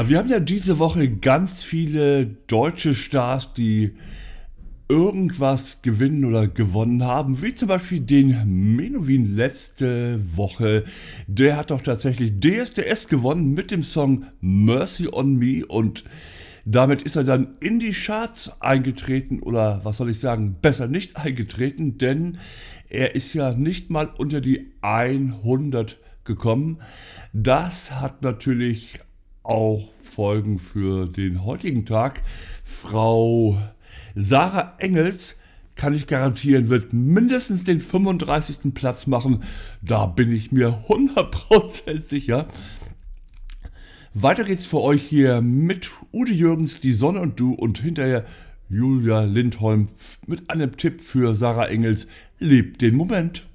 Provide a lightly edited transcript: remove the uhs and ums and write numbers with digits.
Wir haben ja diese Woche ganz viele deutsche Stars, die irgendwas gewinnen oder gewonnen haben, wie zum Beispiel den Menowin letzte Woche. Der hat doch tatsächlich DSDS gewonnen mit dem Song Mercy on Me und damit ist er dann in die Charts eingetreten oder was soll ich sagen, besser nicht eingetreten, denn er ist ja nicht mal unter die 100 gekommen. Das hat natürlich auch Folgen für den heutigen Tag. Frau Sarah Engels, kann ich garantieren, wird mindestens den 35. Platz machen. Da bin ich mir 100% sicher. Weiter geht's für euch hier mit Ude Jürgens, Die Sonne und du und hinterher Julia Lindholm mit einem Tipp für Sarah Engels. Lebt den Moment.